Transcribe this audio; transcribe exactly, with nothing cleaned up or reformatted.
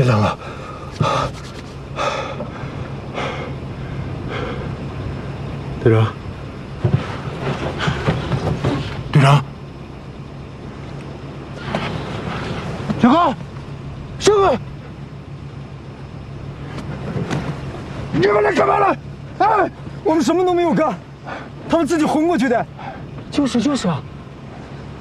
冷啊！队长，队长，小高，小高，你们来干嘛了？哎，我们什么都没有干，他们自己混过去的。 就是就是啊，